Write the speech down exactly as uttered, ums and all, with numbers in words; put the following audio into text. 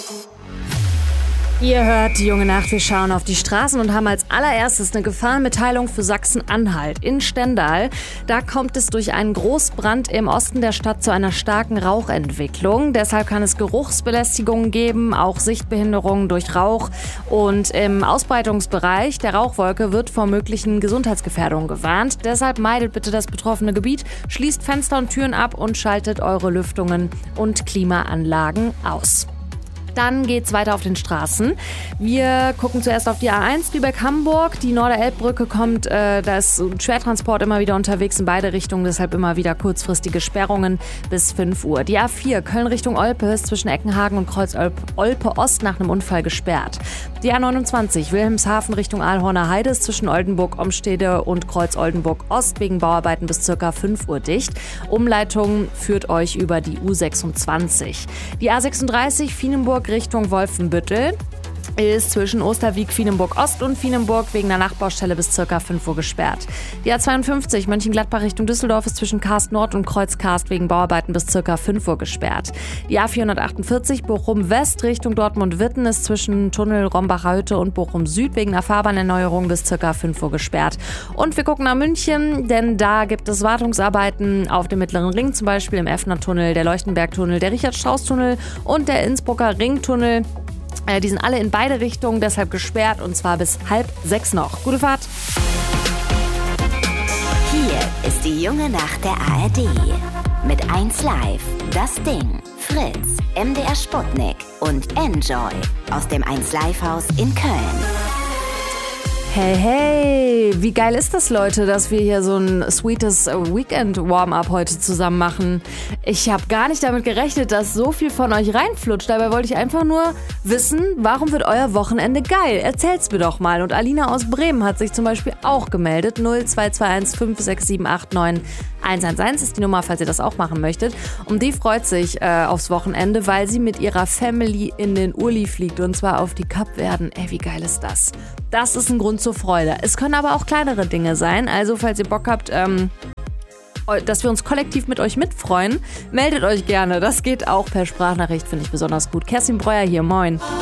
Ihr hört die junge Nacht, wir schauen auf die Straßen und haben als allererstes eine Gefahrenmitteilung für Sachsen-Anhalt. In Stendal, da kommt es durch einen Großbrand im Osten der Stadt zu einer starken Rauchentwicklung. Deshalb kann es Geruchsbelästigungen geben, auch Sichtbehinderungen durch Rauch. Und im Ausbreitungsbereich der Rauchwolke wird vor möglichen Gesundheitsgefährdungen gewarnt. Deshalb meidet bitte das betroffene Gebiet, schließt Fenster und Türen ab und schaltet eure Lüftungen und Klimaanlagen aus. Dann geht's weiter auf den Straßen. Wir gucken zuerst auf die A eins Lübeck-Hamburg. Die Norderelbbrücke kommt, äh, da ist Schwertransport immer wieder unterwegs in beide Richtungen, deshalb immer wieder kurzfristige Sperrungen bis fünf Uhr. Die A vier Köln Richtung Olpe ist zwischen Eckenhagen und Kreuz Olpe Ost nach einem Unfall gesperrt. Die A neunundzwanzig Wilhelmshaven Richtung Aalhorner Heide ist zwischen Oldenburg-Omstede und Kreuz Oldenburg Ost wegen Bauarbeiten bis ca. fünf Uhr dicht. Umleitung führt euch über die U sechsundzwanzig. Die A sechsunddreißig Fienenburg Richtung Wolfenbüttel ist zwischen Osterwieck, Fienenburg Ost und Fienenburg wegen der Nachbaustelle bis ca. fünf Uhr gesperrt. Die A zweiundfünfzig Mönchengladbach Richtung Düsseldorf ist zwischen Karst Nord und Kreuz Karst wegen Bauarbeiten bis ca. fünf Uhr gesperrt. Die A vierhundertachtundvierzig Bochum West Richtung Dortmund-Witten ist zwischen Tunnel Rombacher Hütte und Bochum Süd wegen der Fahrbahnerneuerung bis ca. fünf Uhr gesperrt. Und wir gucken nach München, denn da gibt es Wartungsarbeiten auf dem Mittleren Ring, zum Beispiel im Effner-Tunnel, der Leuchtenberg-Tunnel, der Richard-Strauss-Tunnel und der Innsbrucker Ringtunnel. Die sind alle in beide Richtungen deshalb gesperrt und zwar bis halb sechs noch. Gute Fahrt! Hier ist die junge Nacht der A R D. Mit eins Live, Das Ding, Fritz, M D R Sputnik und Enjoy aus dem eins Live Haus in Köln. Hey, hey, wie geil ist das, Leute, dass wir hier so ein sweetes Weekend-Warm-Up heute zusammen machen. Ich habe gar nicht damit gerechnet, dass so viel von euch reinflutscht. Dabei wollte ich einfach nur wissen, warum wird euer Wochenende geil? Erzählt's mir doch mal. Und Alina aus Bremen hat sich zum Beispiel auch gemeldet. null zwei zwei eins fünf sechs sieben acht neun eins eins eins ist die Nummer, falls ihr das auch machen möchtet. Und die freut sich äh, aufs Wochenende, weil sie mit ihrer Family in den Uli fliegt. Und zwar auf die Kapverden. Ey, wie geil ist das? Das ist ein Grund zur Freude. Es können aber auch kleinere Dinge sein. Also, falls ihr Bock habt, ähm, dass wir uns kollektiv mit euch mitfreuen, meldet euch gerne. Das geht auch per Sprachnachricht, finde ich besonders gut. Kerstin Breuer hier, moin.